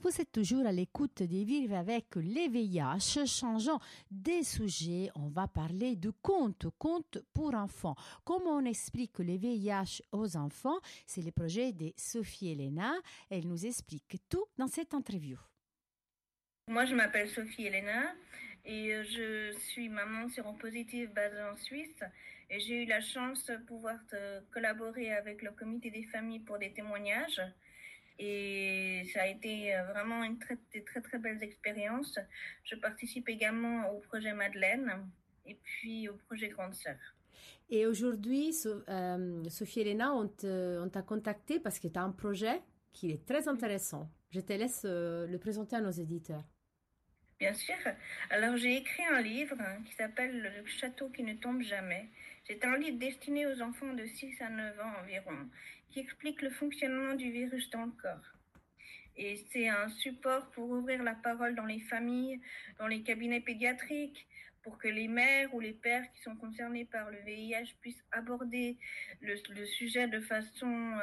Vous êtes toujours à l'écoute des Vivre avec les VIH. Changeons des sujets. On va parler de contes pour enfants. Comment on explique le VIH aux enfants? C'est le projet de Sophie Elena. Elle nous explique tout dans cette interview. Moi, je m'appelle Sophie Elena et je suis maman séropositive basée en Suisse. Et j'ai eu la chance de pouvoir collaborer avec le comité des familles pour des témoignages. Et ça a été vraiment une très belle expérience. Je participe également au projet Madeleine et puis au projet Grande Sœur. Et aujourd'hui, Sophie Elena, on t'a contacté parce que tu as un projet qui est très intéressant. Je te laisse le présenter à nos éditeurs. Bien sûr. Alors, j'ai écrit un livre qui s'appelle Le château qui ne tombe jamais. C'est un livre destiné aux enfants de 6 à 9 ans environ, qui explique le fonctionnement du virus dans le corps. Et c'est un support pour ouvrir la parole dans les familles, dans les cabinets pédiatriques, pour que les mères ou les pères qui sont concernés par le VIH puissent aborder le sujet de façon...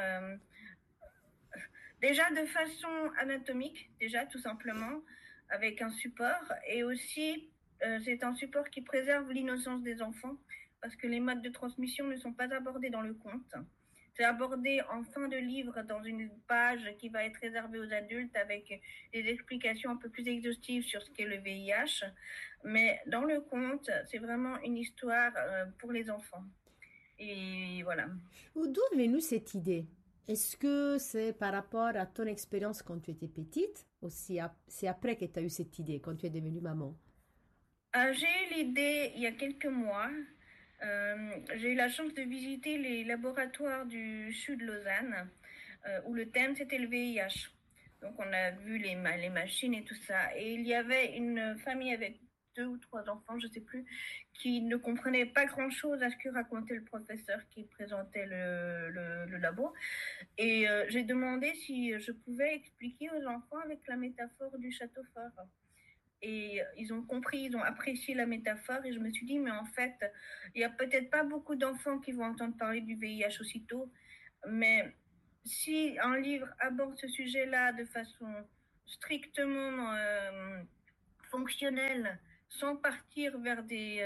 déjà de façon anatomique, déjà tout simplement, avec un support. Et aussi, c'est un support qui préserve l'innocence des enfants, parce que les modes de transmission ne sont pas abordés dans le conte. C'est abordé en fin de livre dans une page qui va être réservée aux adultes avec des explications un peu plus exhaustives sur ce qu'est le VIH. Mais dans le conte, c'est vraiment une histoire pour les enfants. Et voilà. D'où est venue cette idée? Est-ce que c'est par rapport à ton expérience quand tu étais petite ou c'est après que tu as eu cette idée, quand tu es devenue maman? J'ai eu l'idée il y a quelques mois. J'ai eu la chance de visiter les laboratoires du CHU de Lausanne, où le thème c'était le VIH. Donc on a vu les machines et tout ça. Et il y avait une famille avec 2 ou 3 enfants, je sais plus, qui ne comprenaient pas grand-chose à ce que racontait le professeur qui présentait le labo. Et j'ai demandé si je pouvais expliquer aux enfants avec la métaphore du château fort. Et ils ont compris, ils ont apprécié la métaphore et je me suis dit, mais en fait, il y a peut-être pas beaucoup d'enfants qui vont entendre parler du VIH aussitôt, mais si un livre aborde ce sujet-là de façon strictement fonctionnelle, sans partir vers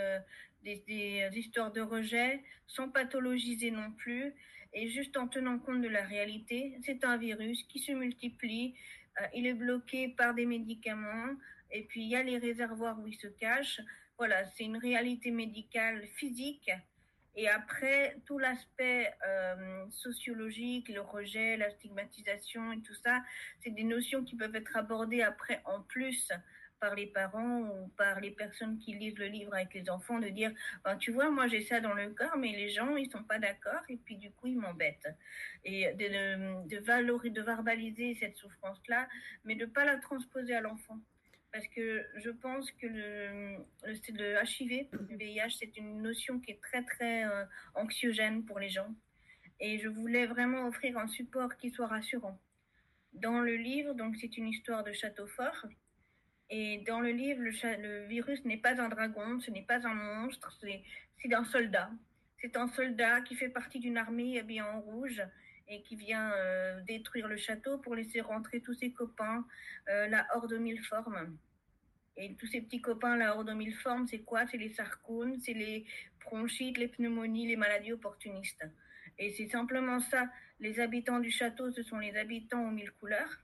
des histoires de rejet, sans pathologiser non plus, et juste en tenant compte de la réalité, c'est un virus qui se multiplie, il est bloqué par des médicaments, et puis il y a les réservoirs où il se cache. Voilà, c'est une réalité médicale physique. Et après, tout l'aspect sociologique, le rejet, la stigmatisation et tout ça, c'est des notions qui peuvent être abordées après en plus par les parents ou par les personnes qui lisent le livre avec les enfants, de dire, ben, tu vois, moi j'ai ça dans le corps, mais les gens, ils sont pas d'accord et puis du coup, ils m'embêtent. Et de verbaliser cette souffrance-là, mais de pas la transposer à l'enfant. Parce que je pense que le HIV, le VIH, c'est une notion qui est très anxiogène pour les gens. Et je voulais vraiment offrir un support qui soit rassurant. Dans le livre, donc c'est une histoire de château fort. Et dans le livre, le virus n'est pas un dragon, ce n'est pas un monstre, c'est un soldat. C'est un soldat qui fait partie d'une armée habillée en rouge et qui vient détruire le château pour laisser rentrer tous ses copains, la horde aux 1000 formes. Et tous ces petits copains, la horde aux 1000 formes, c'est quoi? C'est les sarcounes, c'est les bronchites, les pneumonies, les maladies opportunistes. Et c'est simplement ça. Les habitants du château, ce sont les habitants aux 1000 couleurs.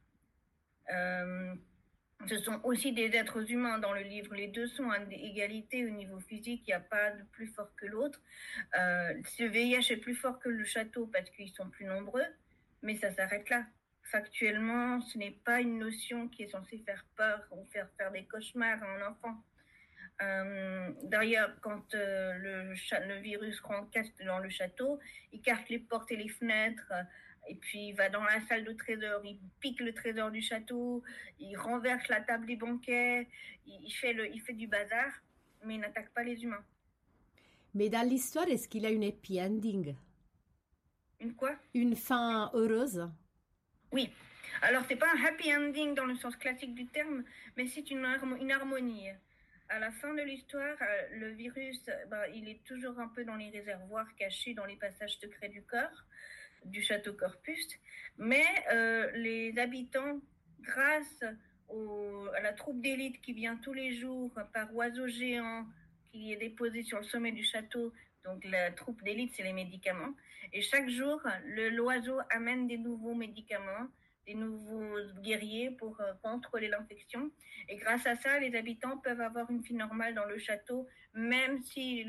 Ce sont aussi des êtres humains dans le livre. Les deux sont à égalité au niveau physique. Il n'y a pas de plus fort que l'autre. Le VIH est plus fort que le château parce qu'ils sont plus nombreux, mais ça s'arrête là. Factuellement, ce n'est pas une notion qui est censée faire peur ou faire des cauchemars à un enfant. D'ailleurs, quand le virus rentre dans le château, il casse les portes et les fenêtres, et puis il va dans la salle de trésor, il pique le trésor du château, il renverse la table des banquets, il fait du bazar, mais il n'attaque pas les humains. Mais dans l'histoire, est-ce qu'il y a une happy ending? Une quoi? Une fin heureuse? Oui. Alors, c'est pas un happy ending dans le sens classique du terme, mais c'est une harmonie. À la fin de l'histoire, le virus, il est toujours un peu dans les réservoirs cachés dans les passages secrets du corps, du château Corpus, mais les habitants grâce à la troupe d'élite qui vient tous les jours par oiseau géant qui est déposé sur le sommet du château. Donc la troupe d'élite, c'est les médicaments. Et chaque jour, l'oiseau amène des nouveaux médicaments, des nouveaux guerriers pour contrôler l'infection. Et grâce à ça, les habitants peuvent avoir une vie normale dans le château, même si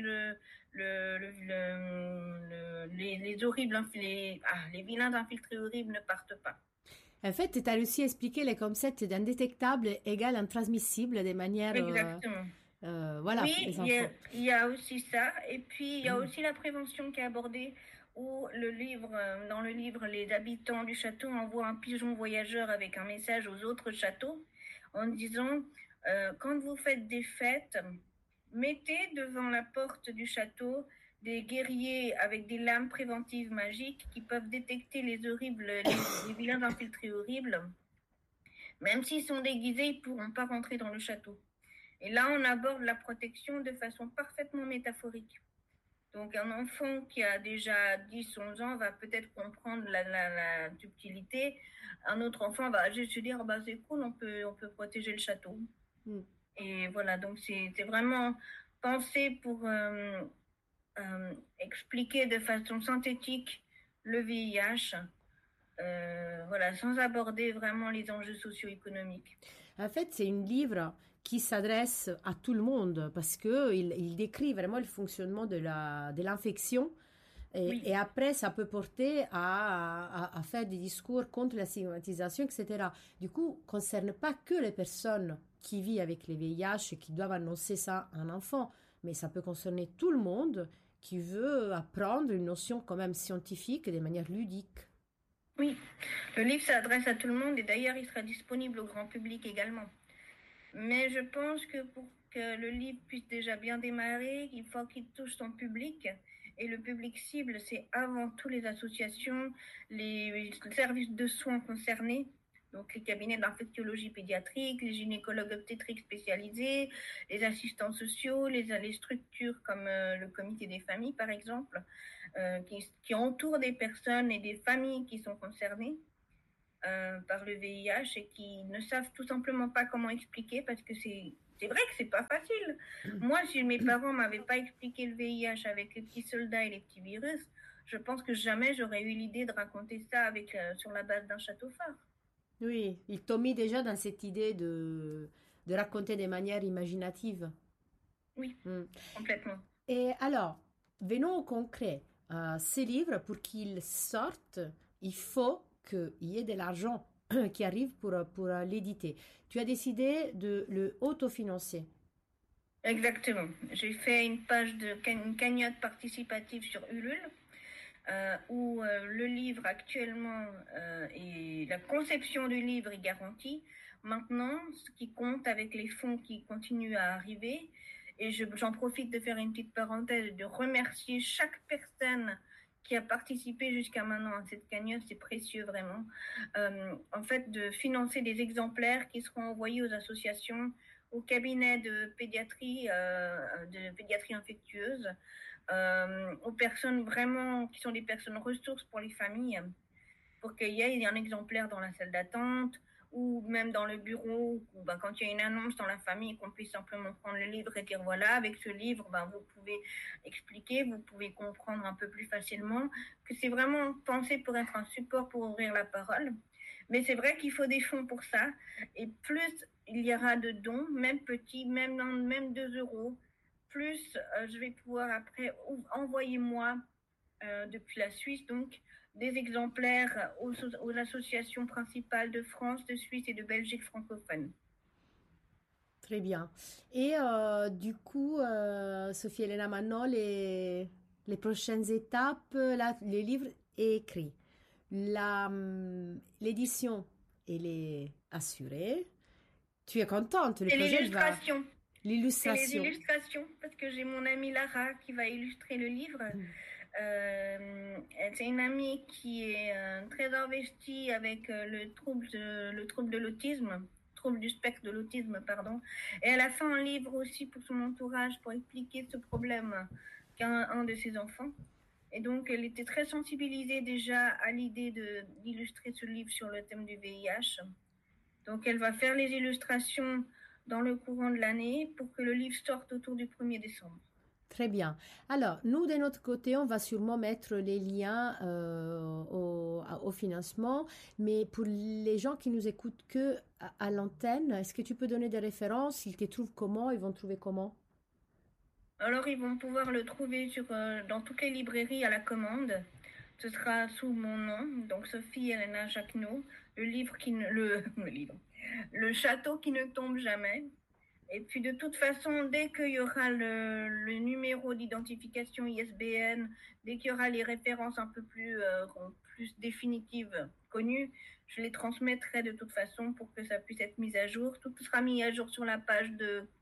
les horribles, les vilains infiltrés horribles ne partent pas. En fait, tu as réussi à expliquer les concepts d'indétectable égale intransmissible de manière, Exactement. voilà, Oui, pour les enfants. il y a aussi ça. Et puis, il y a aussi la prévention qui est abordée, où dans le livre, les habitants du château envoient un pigeon voyageur avec un message aux autres châteaux en disant, quand vous faites des fêtes, mettez devant la porte du château des guerriers avec des lames préventives magiques qui peuvent détecter les vilains infiltrés horribles. Même s'ils sont déguisés, ils ne pourront pas rentrer dans le château. Et là, on aborde la protection de façon parfaitement métaphorique. Donc, un enfant qui a déjà 10-11 ans va peut-être comprendre la subtilité. Un autre enfant va juste se dire, c'est cool, on peut protéger le château. Et voilà, donc c'est vraiment pensé pour expliquer de façon synthétique le VIH, voilà, sans aborder vraiment les enjeux socio-économiques. En fait, c'est un livre qui s'adresse à tout le monde parce qu'il décrit vraiment le fonctionnement de l'infection. Et après, ça peut porter à faire des discours contre la stigmatisation, etc. Du coup, ne concerne pas que les personnes qui vivent avec les VIH et qui doivent annoncer ça à un enfant, mais ça peut concerner tout le monde qui veut apprendre une notion quand même scientifique de manière ludique. Oui, le livre s'adresse à tout le monde et d'ailleurs il sera disponible au grand public également. Mais je pense que pour que le livre puisse déjà bien démarrer, il faut qu'il touche son public. Et le public cible, c'est avant tout les associations, les services de soins concernés, donc les cabinets d'infectiologie pédiatrique, les gynécologues obstétriques spécialisés, les assistants sociaux, les structures comme le comité des familles, par exemple, qui entourent des personnes et des familles qui sont concernées par le VIH et qui ne savent tout simplement pas comment expliquer parce que c'est vrai que c'est pas facile. Moi, si mes parents m'avaient pas expliqué le VIH avec les petits soldats et les petits virus, je pense que jamais j'aurais eu l'idée de raconter ça sur la base d'un château phare. Oui, ils t'ont mis déjà dans cette idée de raconter de manière imaginative. Oui, complètement. Et alors, venons au concret. Ces livres, pour qu'ils sortent, il faut qu'il y ait de l'argent qui arrive pour l'éditer. Tu as décidé de le autofinancer. Exactement. J'ai fait une une cagnotte participative sur Ulule. Où le livre actuellement et la conception du livre est garantie. Maintenant, ce qui compte avec les fonds qui continuent à arriver, et j'en profite de faire une petite parenthèse, de remercier chaque personne qui a participé jusqu'à maintenant à cette cagnotte, c'est précieux vraiment. En fait, de financer des exemplaires qui seront envoyés aux associations, aux cabinets de pédiatrie infectieuse, aux personnes vraiment qui sont des personnes ressources pour les familles, pour qu'il y ait un exemplaire dans la salle d'attente ou même dans le bureau, ou quand il y a une annonce dans la famille, qu'on puisse simplement prendre le livre et dire voilà, avec ce livre, vous pouvez expliquer, vous pouvez comprendre un peu plus facilement, que c'est vraiment pensé pour être un support pour ouvrir la parole. Mais c'est vrai qu'il faut des fonds pour ça, et plus il y aura de dons, même petits, même 2 euros, plus je vais pouvoir après envoyer moi depuis la Suisse donc des exemplaires aux associations principales de France, de Suisse et de Belgique francophones. Très bien. Et du coup, Sophie Elena, maintenant, les prochaines étapes, là, le livre est écrit. L'édition, elle est assurée. Tu es contente, le C'est projet va... l'illustration. L'illustration. C'est les illustrations, parce que j'ai mon amie Lara qui va illustrer le livre. C'est une amie qui est très investie avec le trouble de l'autisme, trouble du spectre de l'autisme, pardon. Et elle a fait un livre aussi pour son entourage pour expliquer ce problème qu'a un de ses enfants. Et donc, elle était très sensibilisée déjà à l'idée d'illustrer ce livre sur le thème du VIH. Donc, elle va faire les illustrations dans le courant de l'année pour que le livre sorte autour du 1er décembre. Très bien. Alors, nous, de notre côté, on va sûrement mettre les liens au financement, mais pour les gens qui nous écoutent que à l'antenne, est-ce que tu peux donner des références? Ils te trouvent comment? Ils vont trouver comment? Alors, ils vont pouvoir le trouver dans toutes les librairies à la commande. Ce sera sous mon nom, donc Sophie Elena Jacquenot, le livre qui ne, le livre, le château qui ne tombe jamais. Et puis de toute façon, dès qu'il y aura le numéro d'identification ISBN, dès qu'il y aura les références un peu plus définitives, connues, je les transmettrai de toute façon pour que ça puisse être mis à jour. Tout sera mis à jour sur la page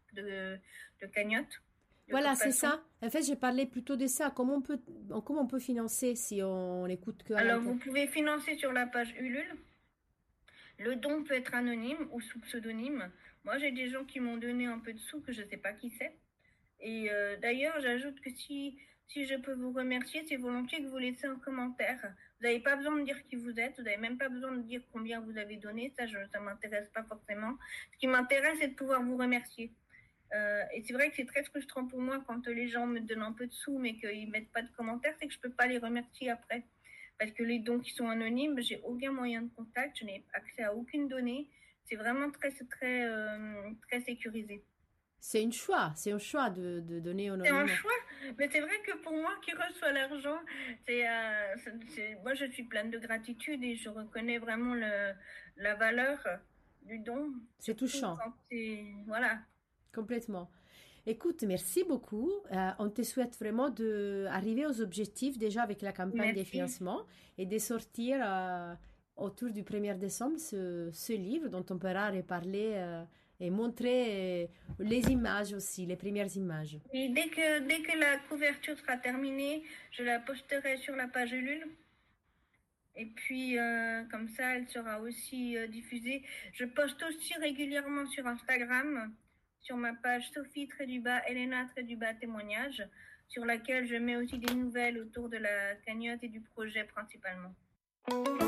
de Cagnotte. Voilà, c'est ça. En fait, j'ai parlé plutôt de ça. Comment on peut financer si on écoute que à Alors, l'antenne? vous pouvez financer sur la page Ulule. Le don peut être anonyme ou sous pseudonyme. Moi, j'ai des gens qui m'ont donné un peu de sous que je ne sais pas qui c'est. Et d'ailleurs, j'ajoute que si je peux vous remercier, c'est volontiers que vous laissez un commentaire. Vous n'avez pas besoin de dire qui vous êtes, vous n'avez même pas besoin de dire combien vous avez donné, ça ne m'intéresse pas forcément. Ce qui m'intéresse, c'est de pouvoir vous remercier. Et c'est vrai que c'est très frustrant pour moi quand les gens me donnent un peu de sous mais qu'ils ne mettent pas de commentaires, c'est que je ne peux pas les remercier après. Parce que les dons qui sont anonymes, j'ai aucun moyen de contact, je n'ai accès à aucune donnée. C'est vraiment très sécurisé. C'est un choix de donner C'est un anonymement. choix, mais c'est vrai que pour moi qui reçois l'argent, moi je suis pleine de gratitude et je reconnais vraiment la valeur du don, C'est surtout touchant, quand c'est... Voilà. complètement. Écoute, merci beaucoup. On te souhaite vraiment d'arriver aux objectifs déjà avec la campagne des Merci. financements et de sortir autour du 1er décembre ce livre dont on pourra reparler et montrer les images aussi, les premières images. Et dès que la couverture sera terminée, je la posterai sur la page Ulule. Et puis, comme ça, elle sera aussi diffusée. Je poste aussi régulièrement sur Instagram, sur ma page Sophie-Trédubat, Elena-Trédubat témoignage, sur laquelle je mets aussi des nouvelles autour de la cagnotte et du projet principalement.